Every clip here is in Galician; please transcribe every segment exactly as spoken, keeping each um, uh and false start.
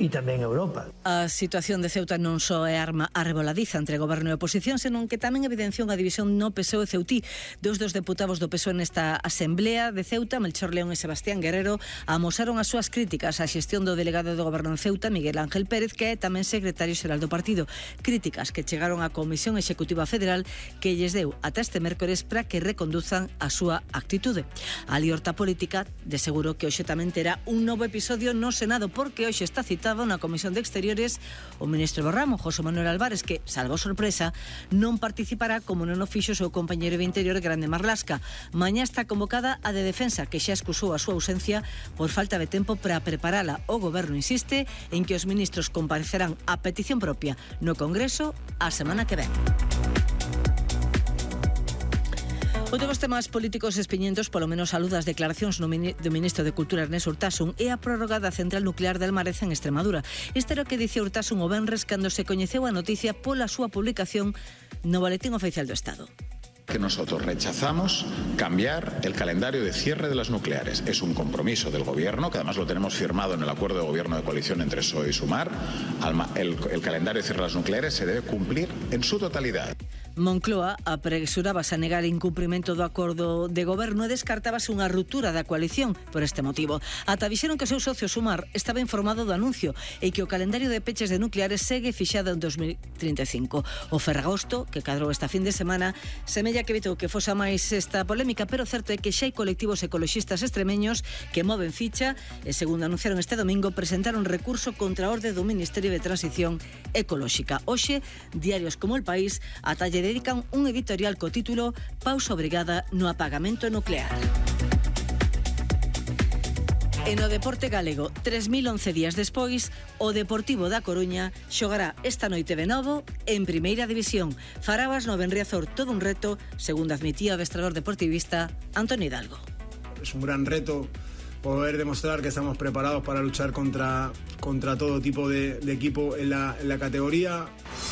e tamén Europa. A situación de Ceuta non só é arma arreboladiza entre goberno e oposición, senón que tamén evidencia unha división no P S O e Ceutí. Dos dos deputados do P S O nesta Asamblea de Ceuta, Melchor León e Sebastián Guerrero, amosaron as súas críticas á xestión do delegado do goberno en Ceuta, Miguel Ángel Pérez, que é tamén secretario xeral do partido. Críticas que chegaron á Comisión Executiva Federal, que lles deu ata este mércores para que reconduzan a súa actitude. A liorta política, de seguro que hoxe tamén terá un novo episodio no Senado, porque hoxe está citado na Comisión de Exteriores o ministro do ramo, José Manuel Álvarez, que, salvo sorpresa, non participará como non o fixo o seu compañeiro de Interior, Grande Marlasca. Mañá está convocada a de Defensa, que xa excusou a súa ausencia por falta de tempo para preparala. O goberno insiste en que os ministros comparecerán a petición propia no Congreso a semana que ven. Outro dos temas políticos espiñentos, polo menos a luz das declaracións do ministro de Cultura Ernest Urtasun, é a prórroga da central nuclear de Almareza en Extremadura. Isto era o que dicía Urtasun o venres cando se coñeceu a noticia pola súa publicación no Boletín Oficial do Estado. Que nosotros rechazamos cambiar el calendario de cierre de las nucleares. Es un compromiso del Gobierno, que además lo tenemos firmado en el acuerdo de gobierno de coalición entre P S O E y Sumar. El, el calendario de cierre de las nucleares se debe cumplir en su totalidad. Moncloa apresurábase a negar incumprimento do acordo de goberno e descartábase unha ruptura da coalición por este motivo. Ata dixeron que o seu socio Sumar estaba informado do anuncio e que o calendario de peches de nucleares segue fixado en dos mil trinta e cinco. O Ferragosto, que cadrou esta fin de semana, semella que evitou que fosa máis esta polémica, pero certo é que xa hai colectivos ecoloxistas extremeños que moven ficha e, segundo anunciaron este domingo, presentaron recurso contra a orde do Ministerio de Transición Ecolóxica. Hoxe, diarios como El País ata lle dedican un editorial co título Pausa obrigada no apagamento nuclear. E no deporte galego, tres mil once días despois, o Deportivo da Coruña xogará esta noite de novo en Primeira División. Farabas no Benriazor todo un reto, segundo admitía o adestrador deportivista Antonio Hidalgo. Es un gran reto poder demostrar que estamos preparados para luchar contra, contra todo tipo de, de equipo en la, en la categoría.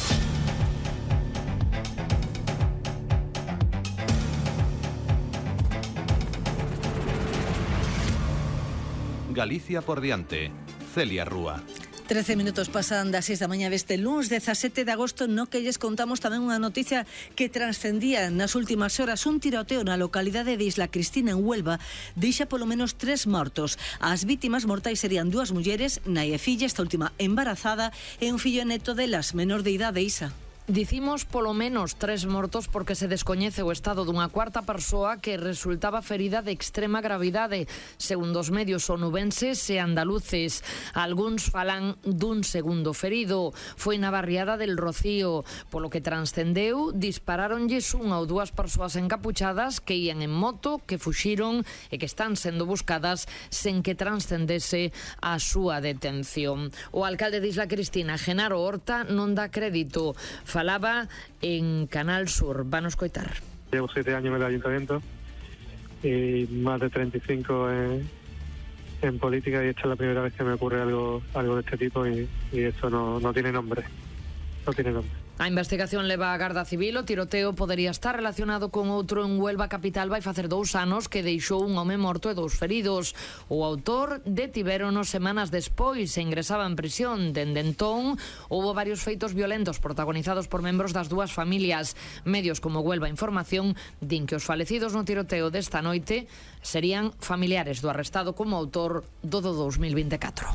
Galicia por diante. Celia Rúa. trece minutos pasan das seis da mañá deste luns dezasete de agosto, no que lles contamos tamén unha noticia que transcendía nas últimas horas. Un tiroteo na localidade de Isla Cristina en Huelva deixa polo menos tres mortos. As vítimas mortais serían dúas mulleres, nai e filla, esta última embarazada, e un fillo neto delas, menor de idade. Isa. Dicimos polo menos tres mortos porque se descoñece o estado dunha cuarta persoa que resultaba ferida de extrema gravidade. Segundo os medios onubenses e andaluces, algúns falan dun segundo ferido. Foi na barriada del Rocío. Polo que transcendeu, disparáronlles unha ou dúas persoas encapuchadas que ían en moto, que fuxiron e que están sendo buscadas sen que transcendese a súa detención. O alcalde de Isla Cristina, Genaro Horta, non dá crédito. Falaba en Canal Sur. Vanos coitar. Llevo siete años en el ayuntamiento y más de treinta y cinco en, en política, y esta es la primera vez que me ocurre algo algo de este tipo, y, y esto no, no tiene nombre. No tiene nombre. A investigación leva a Garda Civil. O tiroteo podería estar relacionado con outro en Huelva capital. Vai facer dous anos que deixou un home morto e dous feridos. O autor detivérono semanas despois e ingresaba en prisión. Dende entón, houbo varios feitos violentos protagonizados por membros das dúas familias. Medios como Huelva Información din que os falecidos no tiroteo desta noite serían familiares do arrestado como autor do do dos mil veinticuatro.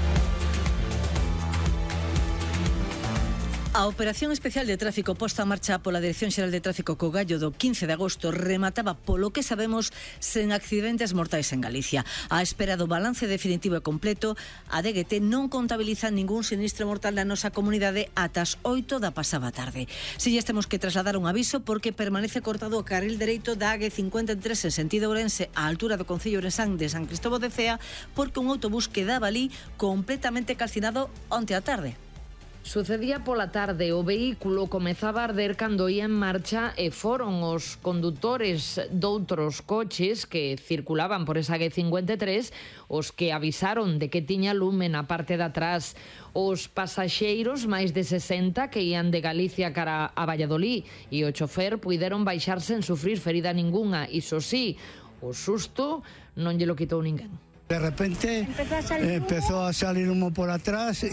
A Operación Especial de Tráfico posta en marcha pola Dirección Xeral de Tráfico co gallo do quince de agosto remataba, polo que sabemos, sen accidentes mortais en Galicia. A espera do balance definitivo e completo, a D G T non contabiliza ningún sinistro mortal na nosa comunidade ata as oito da pasada tarde. Si lles temos que trasladar un aviso porque permanece cortado o carril dereito da A G cincuenta e tres en sentido Ourense á altura do concello ourensán de San Cristóbal de Cea, porque un autobús quedaba ali completamente calcinado onte á tarde. Sucedía pola tarde, o vehículo comezaba a arder cando ia en marcha e foron os condutores doutros coches que circulaban por esa A G cincuenta e tres os que avisaron de que tiña lume na parte de atrás. Os pasaxeiros, máis de sesenta, que ían de Galicia cara a Valladolid, e o chofer puideron baixarse en sufrir ferida ningunha. Iso sí, o susto non lle lo quitou ninguén. De repente empezó a salir humo por atrás.